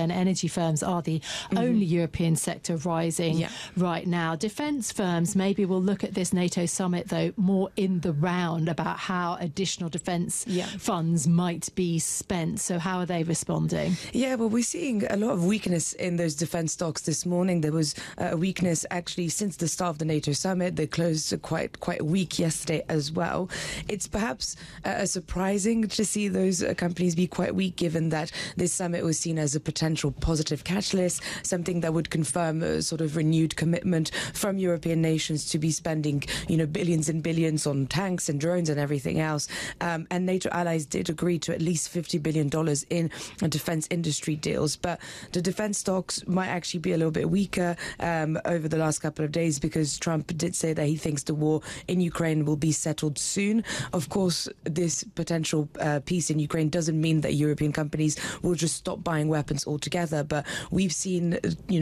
and energy firms are the only European sector rising right now. Defence firms maybe will look at this NATO summit, though, more in the round about how additional defence funds might be spent. So how are they responding? Yeah, well, we're seeing a lot of weakness in those defence stocks this morning. There was a weakness actually since the start of the NATO summit. They closed quite weak yesterday as well. It's perhaps surprising to see those companies be quite weak, given that this summit was seen as a potential positive catalyst, something that would confirm a sort of renewed commitment from European nations to be spending, billions and billions on tanks and drones and everything else. And NATO allies did agree to at least $50 billion in defence industry deals. But the defence stocks might actually be a little bit weaker over the last couple of days, because Trump did say that he thinks the war in Ukraine will be settled soon. Of course, this potential peace in Ukraine doesn't mean that European companies will just stop buying weapons altogether. But we've seen,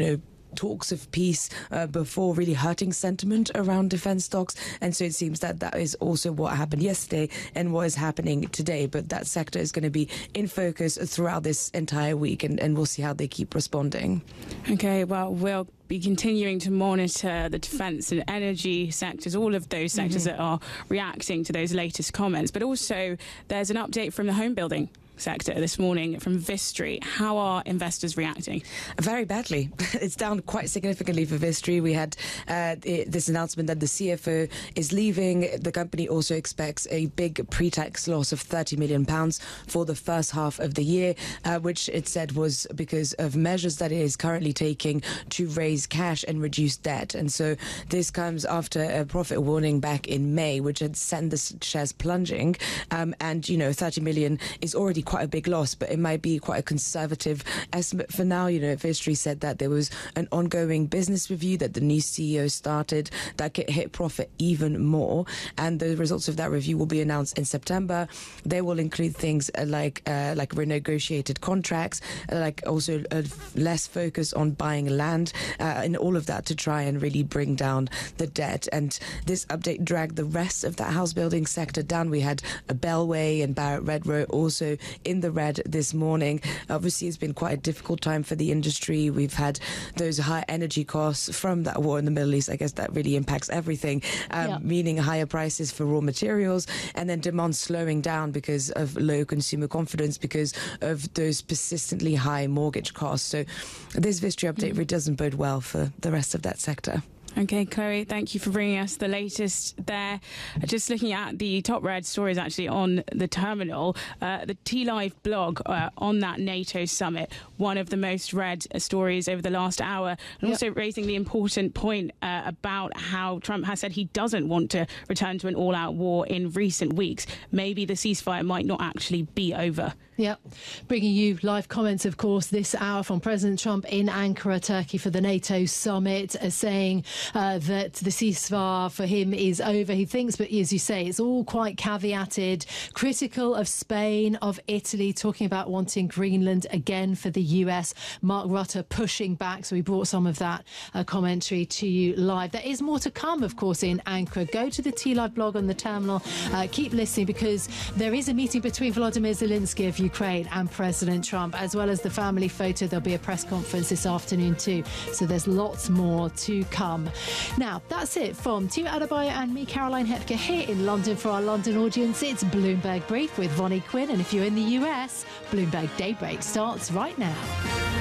talks of peace before really hurting sentiment around defence stocks, and so it seems that is also what happened yesterday and what is happening today. But that sector is going to be in focus throughout this entire week, and we'll see how they keep responding. Okay, well, we'll be continuing to monitor the defence and energy sectors, all of those sectors that are reacting to those latest comments. But also there's an update from the home building sector this morning from Vistry. How are investors reacting? Very badly. It's down quite significantly for Vistry. We had this announcement that the CFO is leaving. The company also expects a big pre-tax loss of £30 million for the first half of the year, which it said was because of measures that it is currently taking to raise cash and reduce debt. And so this comes after a profit warning back in May, which had sent the shares plunging. And, 30 million is already quite a big loss, but it might be quite a conservative estimate for now. Vistry said that there was an ongoing business review that the new CEO started that could hit profit even more, and the results of that review will be announced in September. They will include things like renegotiated contracts, like also less focus on buying land, and all of that to try and really bring down the debt. And this update dragged the rest of that house building sector down. We had a Bellway and Barrett Redrow also in the red this morning. Obviously, it's been quite a difficult time for the industry. We've had those high energy costs from that war in the Middle East. I guess that really impacts everything, meaning higher prices for raw materials, and then demand slowing down because of low consumer confidence, because of those persistently high mortgage costs. So this Vistry update really doesn't bode well for the rest of that sector. Okay, Chloe, thank you for bringing us the latest there. Just looking at the top read stories actually on the terminal, the T-Live blog on that NATO summit, one of the most read stories over the last hour, and also raising the important point about how Trump has said he doesn't want to return to an all-out war in recent weeks. Maybe the ceasefire might not actually be over. Yeah, bringing you live comments, of course, this hour from President Trump in Ankara, Turkey, for the NATO summit, saying that the ceasefire for him is over, he thinks, but as you say, it's all quite caveated, critical of Spain, of Italy, talking about wanting Greenland again for the US. Mark Rutte pushing back, so we brought some of that commentary to you live. There is more to come, of course, in Ankara. Go to the T-Live blog on the terminal. Keep listening, because there is a meeting between Volodymyr Zelensky of Ukraine and President Trump, as well as the family photo. There'll be a press conference this afternoon too, so there's lots more to come. Now, that's it from Tiu Adebayo and me, Caroline Hepker, here in London for our London audience. It's Bloomberg Brief with Vonnie Quinn, and if you're in the US, Bloomberg Daybreak starts right now.